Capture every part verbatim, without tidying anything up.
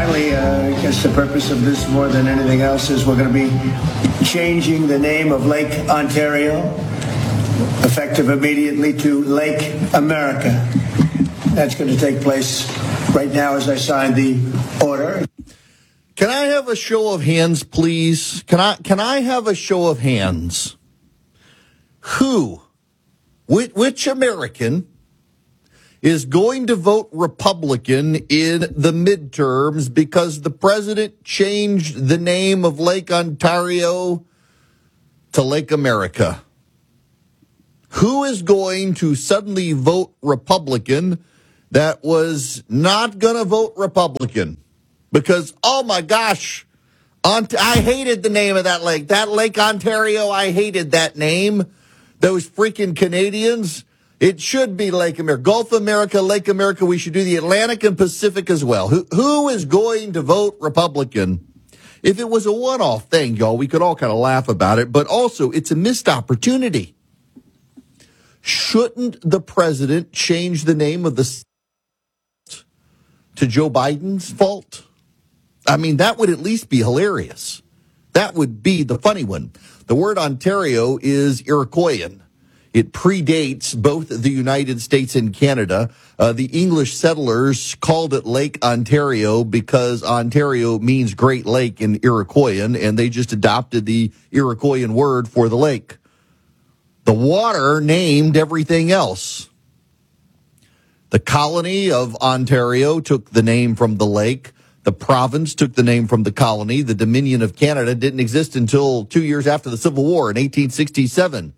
finally, uh, I guess the purpose of this more than anything else is we're going to be changing the name of Lake Ontario, effective immediately, to Lake America. That's going to take place right now as I sign the order. Can I have a show of hands, please? Can I can I have a show of hands? Who, which, which American is going to vote Republican in the midterms because the president changed the name of Lake Ontario to Lake America? Who is going to suddenly vote Republican that was not going to vote Republican? Because, oh my gosh, Ont- I hated the name of that lake. That Lake Ontario, I hated that name. Those freaking Canadians. It should be Lake America. Gulf America, Lake America. We should do the Atlantic and Pacific as well. Who, who is going to vote Republican? If it was a one-off thing, y'all, we could all kind of laugh about it. But also, it's a missed opportunity. Shouldn't the president change the name of the state to Joe Biden's fault? I mean, that would at least be hilarious. That would be the funny one. The word Ontario is Iroquoian. It predates both the United States and Canada. Uh, the English settlers called it Lake Ontario because Ontario means Great Lake in Iroquoian, and they just adopted the Iroquoian word for the lake. The water named everything else. The colony of Ontario took the name from the lake. The province took the name from the colony. The Dominion of Canada didn't exist until two years after the Civil War in eighteen sixty-seven.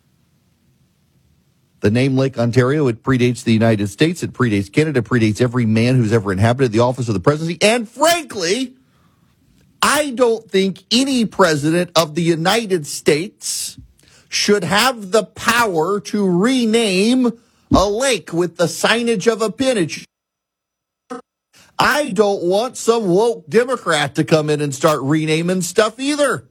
The name Lake Ontario, it predates the United States, it predates Canada, it predates every man who's ever inhabited the office of the presidency. And frankly, I don't think any president of the United States should have the power to rename a lake with the signage of a pin. I don't want some woke Democrat to come in and start renaming stuff either.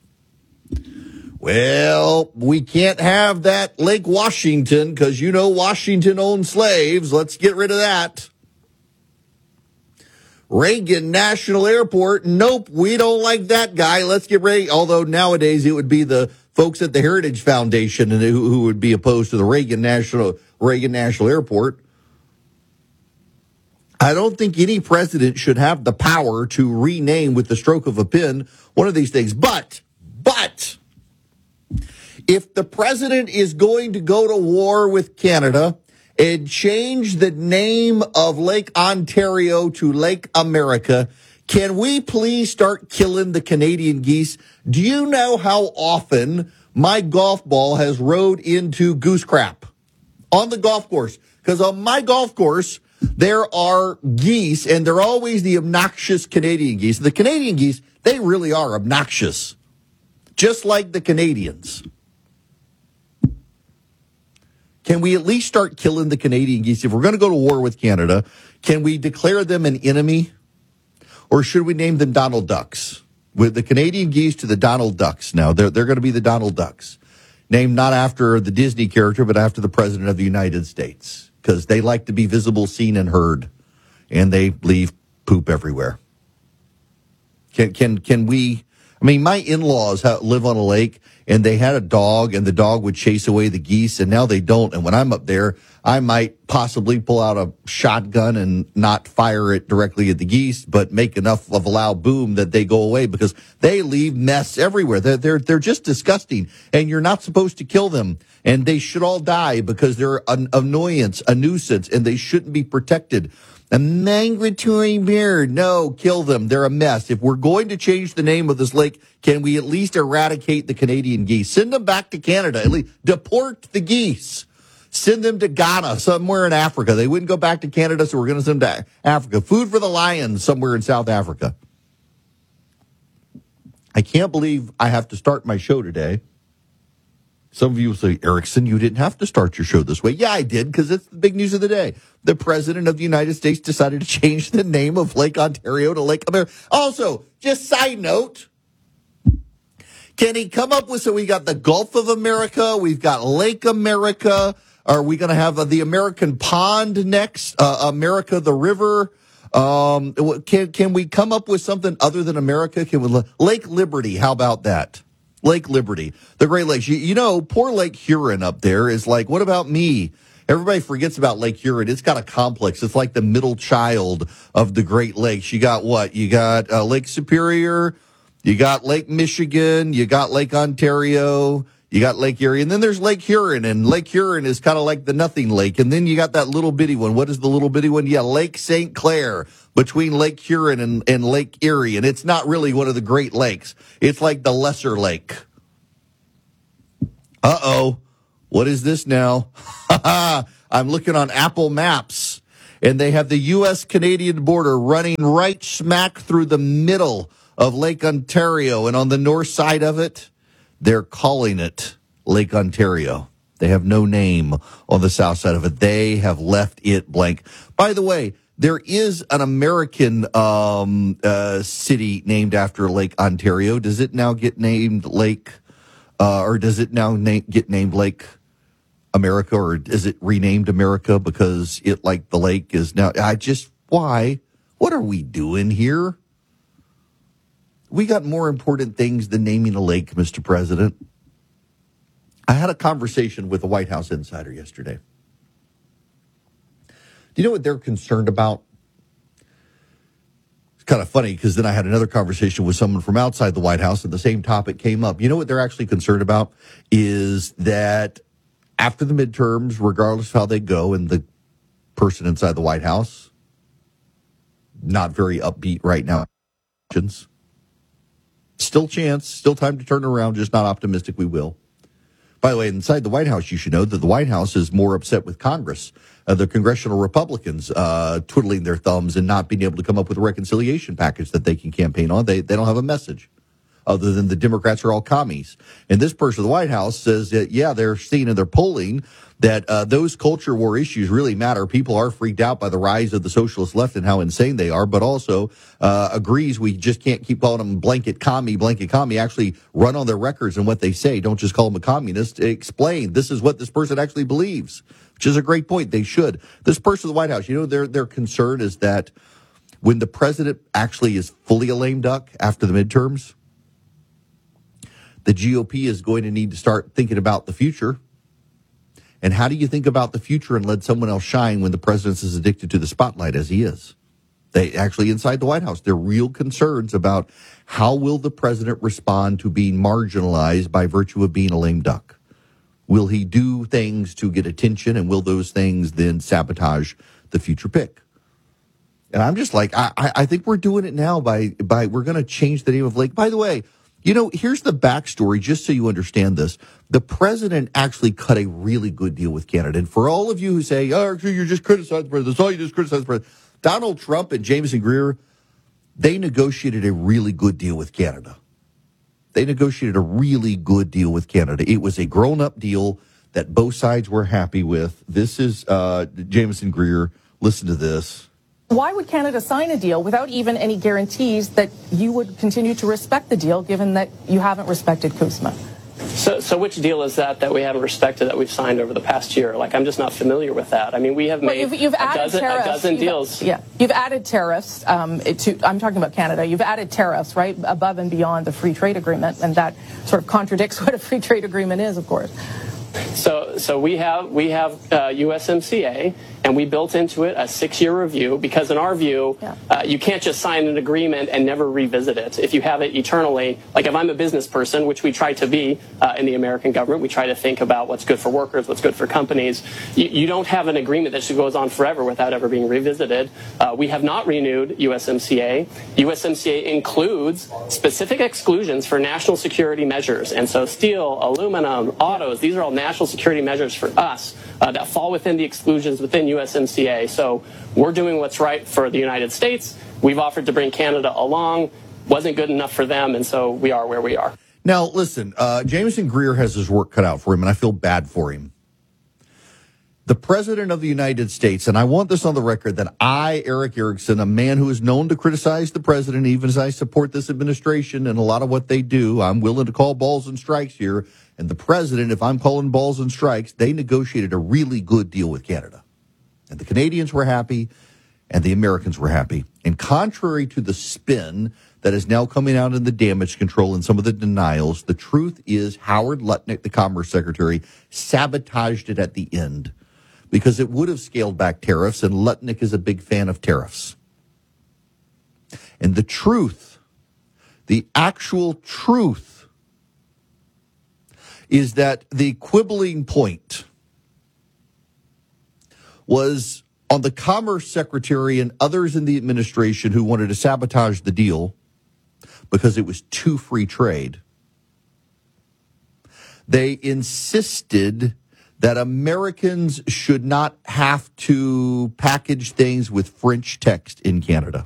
Well, we can't have that Lake Washington because, you know, Washington owned slaves. Let's get rid of that. Reagan National Airport. Nope, we don't like that guy. Let's get rid. Although nowadays it would be the folks at the Heritage Foundation and who, who would be opposed to the Reagan National Reagan National Airport. I don't think any president should have the power to rename with the stroke of a pen one of these things. But, but, if the president is going to go to war with Canada and change the name of Lake Ontario to Lake America, can we please start killing the Canadian geese? Do you know how often my golf ball has rode into goose crap on the golf course? Because on my golf course, there are geese, and they're always the obnoxious Canadian geese. The Canadian geese, they really are obnoxious, just like the Canadians. Can we at least start killing the Canadian geese? If we're going to go to war with Canada, can we declare them an enemy? Or should we name them Donald Ducks? With the Canadian geese to the Donald Ducks now. They're, they're going to be the Donald Ducks. Named not after the Disney character, but after the President of the United States. Because they like to be visible, seen, and heard. And they leave poop everywhere. Can can can we... I mean, my in-laws live on a lake, and they had a dog, and the dog would chase away the geese, and now they don't. And when I'm up there, I might possibly pull out a shotgun and not fire it directly at the geese, but make enough of a loud boom that they go away because they leave mess everywhere. They're, they're, they're just disgusting, and you're not supposed to kill them. And they should all die because they're an annoyance, a nuisance, and they shouldn't be protected. A migratory bird. No, kill them. They're a mess. If we're going to change the name of this lake, can we at least eradicate the Canadian geese? Send them back to Canada. At least deport the geese. Send them to Ghana, somewhere in Africa. They wouldn't go back to Canada, so we're going to send them to Africa. Food for the lions, somewhere in South Africa. I can't believe I have to start my show today. Some of you will say, Erickson, you didn't have to start your show this way. Yeah, I did, because it's the big news of the day. The President of the United States decided to change the name of Lake Ontario to Lake America. Also, just side note, can he come up with, so we got the Gulf of America, we've got Lake America, are we going to have uh, the American Pond next, uh, America the River? Um, can can we come up with something other than America? Can we Lake Liberty? How about that? Lake Liberty, the Great Lakes. You, you know, poor Lake Huron up there is like, what about me? Everybody forgets about Lake Huron. It's got a complex. It's like the middle child of the Great Lakes. You got what? You got uh, Lake Superior. You got Lake Michigan. You got Lake Ontario. You got Lake Erie. And then there's Lake Huron. And Lake Huron is kind of like the nothing lake. And then you got that little bitty one. What is the little bitty one? Yeah, Lake Saint Clair between Lake Huron and, and Lake Erie. And it's not really one of the Great Lakes. It's like the lesser lake. Uh-oh. What is this now? I'm looking on Apple Maps, and they have the U S Canadian border running right smack through the middle of Lake Ontario. And on the north side of it, they're calling it Lake Ontario. They have no name on the south side of it. They have left it blank. By the way, there is an American um, uh, city named after Lake Ontario. Does it now get named Lake, uh, or does it now na- get named Lake America, or is it renamed America because it, like the lake is now, I just, why? What are we doing here? We got more important things than naming a lake, Mister President. I had a conversation with a White House insider yesterday. Do you know what they're concerned about? It's kind of funny because then I had another conversation with someone from outside the White House and the same topic came up. You know what they're actually concerned about is that after the midterms, regardless of how they go, and the person inside the White House, not very upbeat right now. Still chance, still time to turn around, just not optimistic we will. By the way, inside the White House, you should know that the White House is more upset with Congress, uh, the congressional Republicans uh, twiddling their thumbs and not being able to come up with a reconciliation package that they can campaign on. They, they don't have a message. Other than the Democrats are all commies. And this person of the White House says that, yeah, they're seeing in their polling that uh, those culture war issues really matter. People are freaked out by the rise of the socialist left and how insane they are, but also uh, agrees we just can't keep calling them blanket commie, blanket commie. Actually run on their records and what they say. Don't just call them a communist. Explain this is what this person actually believes, which is a great point. They should. This person of the White House, you know, their their concern is that when the president actually is fully a lame duck after the midterms, the G O P is going to need to start thinking about the future. And how do you think about the future and let someone else shine when the president is addicted to the spotlight as he is? They actually, inside the White House, there are real concerns about how will the president respond to being marginalized by virtue of being a lame duck? Will he do things to get attention, and will those things then sabotage the future pick? And I'm just like, I, I think we're doing it now by, by we're going to change the name of Lake. By the way, you know, here's the backstory, just so you understand this. The president actually cut a really good deal with Canada. And for all of you who say, oh, you're just criticizing the president, that's all you just criticize the president. Donald Trump and Jameson Greer, they negotiated a really good deal with Canada. They negotiated a really good deal with Canada. It was a grown-up deal that both sides were happy with. This is uh, Jameson Greer. Listen to this. Why would Canada sign a deal without even any guarantees that you would continue to respect the deal, given that you haven't respected CUSMA? So, so which deal is that that we haven't respected that we've signed over the past year? Like, I'm just not familiar with that. I mean, we have made well, you've, you've a, dozen, tariffs, a dozen you've, deals. Yeah, you've added tariffs. Um, to, I'm talking about Canada. You've added tariffs, right, above and beyond the free trade agreement, and that sort of contradicts what a free trade agreement is, of course. So, so we have we have uh, U S M C A, and we built into it a six-year review because, in our view, yeah. uh, you can't just sign an agreement and never revisit it. If you have it eternally, like if I'm a business person, which we try to be uh, in the American government, we try to think about what's good for workers, what's good for companies. You, you don't have an agreement that just goes on forever without ever being revisited. Uh, we have not renewed U S M C A. U S M C A includes specific exclusions for national security measures, and so steel, aluminum, autos, these are all national security measures for us uh, that fall within the exclusions within U S M C A. So we're doing what's right for the United States. We've offered to bring Canada along. Wasn't good enough for them, and so we are where we are. Now, listen, uh, Jameson Greer has his work cut out for him, and I feel bad for him. The President of the United States, and I want this on the record, that I, Erick Erickson, a man who is known to criticize the president, even as I support this administration and a lot of what they do, I'm willing to call balls and strikes here. And the president, if I'm calling balls and strikes, they negotiated a really good deal with Canada. And the Canadians were happy. and the Americans were happy. And contrary to the spin that is now coming out in the damage control and some of the denials, the truth is Howard Lutnick, the Commerce Secretary, sabotaged it at the end because it would have scaled back tariffs, and Lutnick is a big fan of tariffs. And the truth, the actual truth, is that the quibbling point was on the Commerce Secretary and others in the administration who wanted to sabotage the deal because it was too free trade. They insisted that Americans should not have to package things with French text in Canada.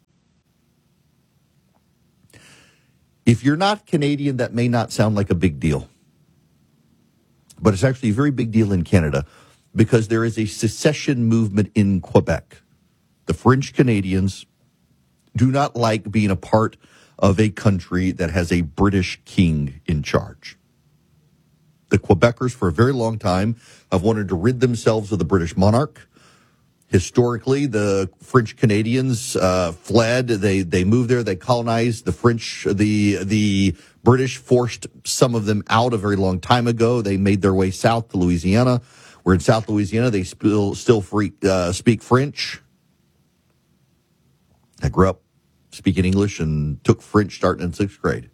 If you're not Canadian, that may not sound like a big deal. But it's actually a very big deal in Canada because there is a secession movement in Quebec. The French Canadians do not like being a part of a country that has a British king in charge. The Quebecers, for a very long time, have wanted to rid themselves of the British monarch. Historically, the French Canadians uh, fled. They they moved there. They colonized. The French, the the British forced some of them out a very long time ago. They made their way south to Louisiana. Where in South Louisiana, they still still free, uh, speak French. I grew up speaking English and took French starting in sixth grade.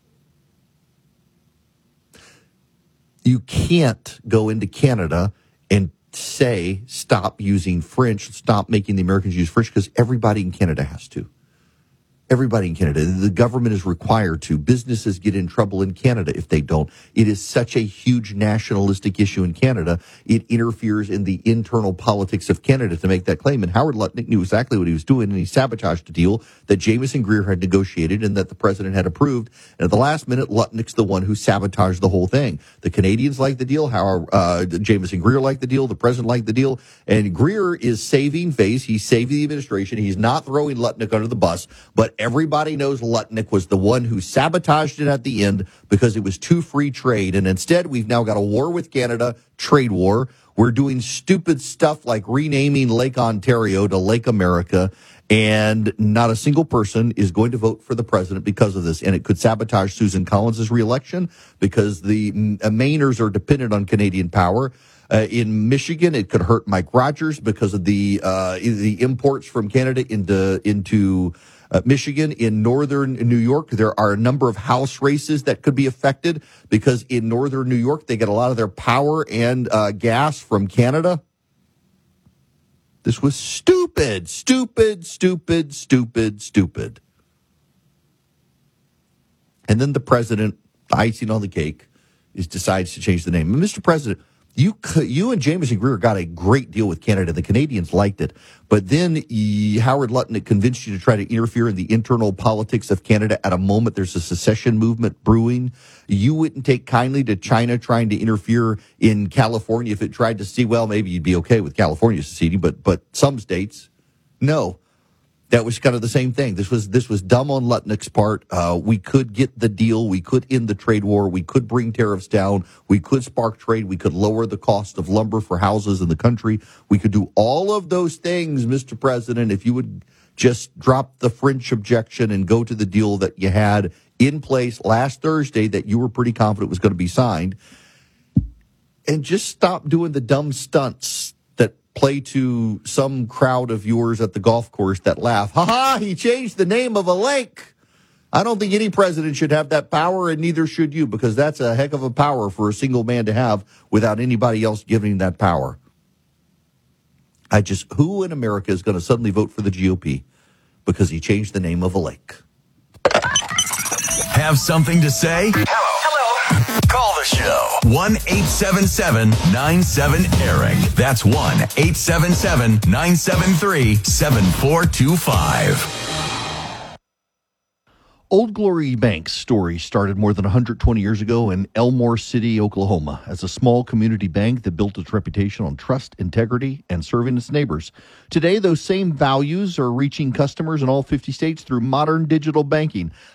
You can't go into Canada and say, stop using French, stop making the Americans use French, because everybody in Canada has to. Everybody in Canada. The government is required to. Businesses get in trouble in Canada if they don't. It is such a huge nationalistic issue in Canada. It interferes in the internal politics of Canada to make that claim. And Howard Lutnick knew exactly what he was doing, and he sabotaged a deal that Jameson Greer had negotiated and that the president had approved. And at the last minute, Lutnick's the one who sabotaged the whole thing. The Canadians liked the deal. Howard, uh, Jameson Greer liked the deal. The president liked the deal. And Greer is saving face. He's saving the administration. He's not throwing Lutnick under the bus, but everybody knows Lutnick was the one who sabotaged it at the end because it was too free trade. And instead, we've now got a war with Canada, trade war. We're doing stupid stuff like renaming Lake Ontario to Lake America. And not a single person is going to vote for the president because of this. And it could sabotage Susan Collins' reelection because the Mainers are dependent on Canadian power. Uh, in Michigan, it could hurt Mike Rogers because of the uh, the imports from Canada into into uh, Michigan. In northern New York, there are a number of House races that could be affected because in northern New York, they get a lot of their power and uh, gas from Canada. This was stupid, stupid, stupid, stupid, stupid. And then the president, the icing on the cake, is decides to change the name. And Mister President, You you and Jameson Greer got a great deal with Canada. The Canadians liked it. But then he, Howard Lutnick convinced you to try to interfere in the internal politics of Canada at a moment there's a secession movement brewing. You wouldn't take kindly to China trying to interfere in California if it tried to see, well, maybe you'd be okay with California seceding, but but some states, no. That was kind of the same thing. This was this was dumb on Lutnick's part. Uh, we could get the deal. We could end the trade war. We could bring tariffs down. We could spark trade. We could lower the cost of lumber for houses in the country. We could do all of those things, Mister President, if you would just drop the French objection and go to the deal that you had in place last Thursday that you were pretty confident was going to be signed. And just stop doing the dumb stunts play to some crowd of yours at the golf course that laugh. Ha ha, he changed the name of a lake. I don't think any president should have that power, and neither should you, because that's a heck of a power for a single man to have without anybody else giving that power. I just, who in America is going to suddenly vote for the G O P because he changed the name of a lake? Have something to say? Call the show. one eight seven seven nine seven Eric. That's one eight seven seven nine seven three seven four two five. Old Glory Bank's story started more than one hundred twenty years ago in Elmore City, Oklahoma, as a small community bank that built its reputation on trust, integrity, and serving its neighbors. Today, those same values are reaching customers in all fifty states through modern digital banking.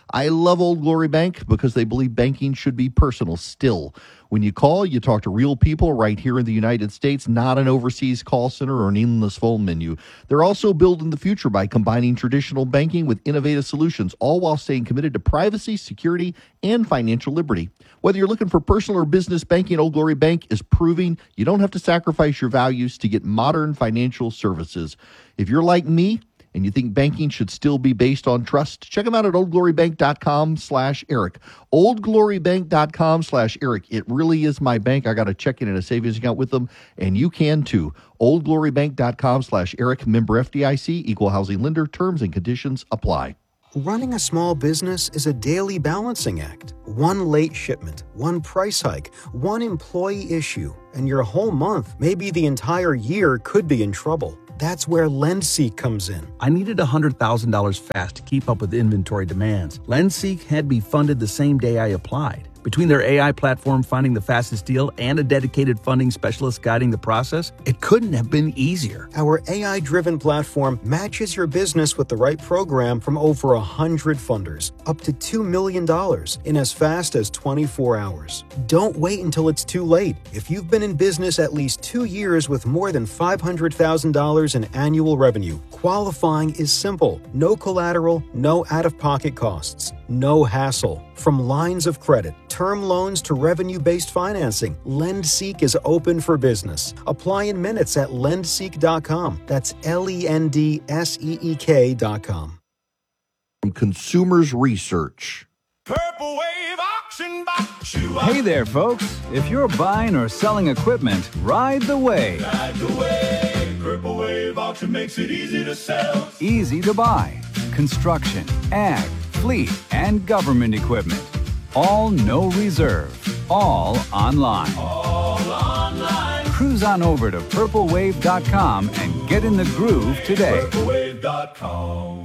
I love Old Glory Bank because they believe banking should be personal still. When you call, you talk to real people right here in the United States, not an overseas call center or an endless phone menu. They're also building the future by combining traditional banking with innovative solutions, all while staying committed to privacy, security, and financial liberty. Whether you're looking for personal or business banking, Old Glory Bank is proving you don't have to sacrifice your values to get modern financial services. If you're like me, and you think banking should still be based on trust, check them out at oldglorybank.com slash Eric. oldglorybank.com slash Eric. It really is my bank. I got a checking and a savings account with them, and you can too. oldglorybank.com slash Eric. Member F D I C, equal housing lender. Terms and conditions apply. Running a small business is a daily balancing act. One late shipment, one price hike, one employee issue, and your whole month, maybe the entire year, could be in trouble. That's where LendSeek comes in. I needed one hundred thousand dollars fast to keep up with inventory demands. LendSeek had me funded the same day I applied. Between their A I platform finding the fastest deal and a dedicated funding specialist guiding the process, it couldn't have been easier. Our A I-driven platform matches your business with the right program from over one hundred funders, up to two million dollars in as fast as twenty-four hours. Don't wait until it's too late. If you've been in business at least two years with more than five hundred thousand dollars in annual revenue, qualifying is simple. No collateral, no out-of-pocket costs, no hassle. From lines of credit, term loans to revenue-based financing, LendSeek is open for business. Apply in minutes at lendseek dot com. That's L E N D S E E K dot com. From Consumers Research. Purple Wave Auction Box. Hey there, folks. If you're buying or selling equipment, ride the wave. Ride the wave. Purple Wave Auction makes it easy to sell. Easy to buy. Construction, ag, fleet, and government equipment. All no reserve. All online. All online. Cruise on over to purple wave dot com and get in the groove today. purple wave dot com.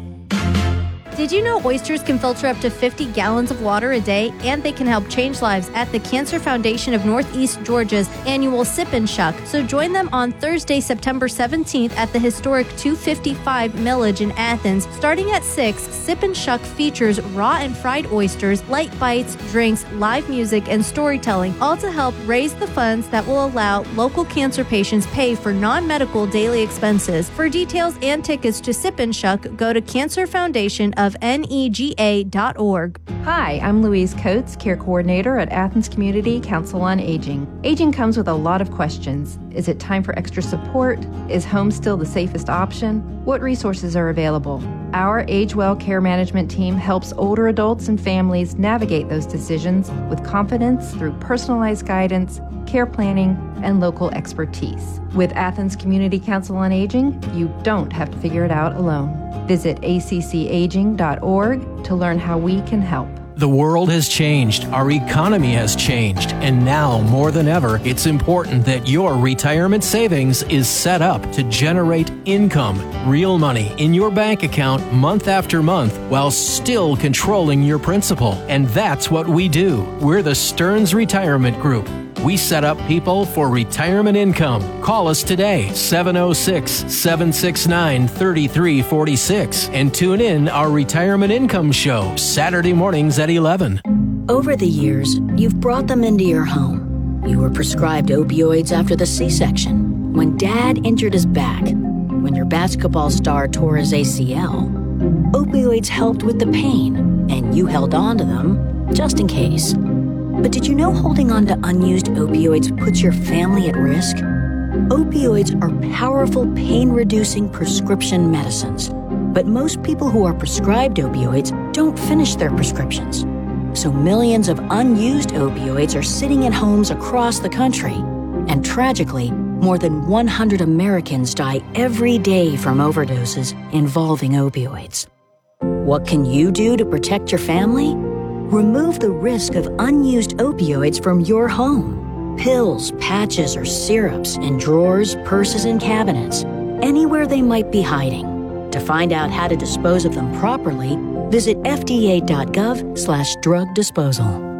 Did you know oysters can filter up to fifty gallons of water a day, and they can help change lives at the Cancer Foundation of Northeast Georgia's annual Sip and Shuck? So join them on Thursday, September seventeenth at the historic two fifty-five Millage in Athens. Starting at six, Sip and Shuck features raw and fried oysters, light bites, drinks, live music, and storytelling, all to help raise the funds that will allow local cancer patients pay for non-medical daily expenses. For details and tickets to Sip and Shuck, go to Cancer Foundation of N E G A dot org. Hi, I'm Louise Coates, Care Coordinator at Athens Community Council on Aging. Aging comes with a lot of questions. Is it time for extra support? Is home still the safest option? What resources are available? Our Age Well Care Management team helps older adults and families navigate those decisions with confidence through personalized guidance, care planning, and local expertise. With Athens Community Council on Aging, you don't have to figure it out alone. Visit A C C aging dot org to learn how we can help. The world has changed, our economy has changed, and now more than ever, it's important that your retirement savings is set up to generate income, real money in your bank account month after month while still controlling your principal. And that's what we do. We're the Stearns Retirement Group. We set up people for retirement income. Call us today, seven oh six, seven six nine, three three four six, and tune in our Retirement Income Show, Saturday mornings at eleven. Over the years, you've brought them into your home. You were prescribed opioids after the C-section, when Dad injured his back, when your basketball star tore his A C L. Opioids helped with the pain, and you held on to them just in case. But did you know holding on to unused opioids puts your family at risk? Opioids are powerful pain-reducing prescription medicines. But most people who are prescribed opioids don't finish their prescriptions. So millions of unused opioids are sitting in homes across the country. And tragically, more than one hundred Americans die every day from overdoses involving opioids. What can you do to protect your family? Remove the risk of unused opioids from your home. Pills, patches, or syrups in drawers, purses, and cabinets, anywhere they might be hiding. To find out how to dispose of them properly, visit F D A dot gov slash drug disposal.